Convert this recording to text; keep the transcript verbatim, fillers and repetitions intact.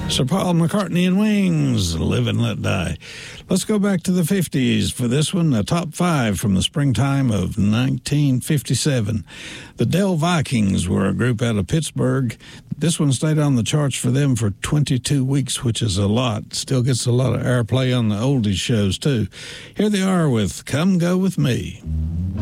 Sir Paul McCartney and Wings, Live and Let Die. Let's go back to the fifties for this one, a top five from the springtime of nineteen fifty-seven. The Dell Vikings were a group out of Pittsburgh. This one stayed on the charts for them for twenty-two weeks, which is a lot. Still gets a lot of airplay on the oldies shows, too. Here they are with Come Go With Me.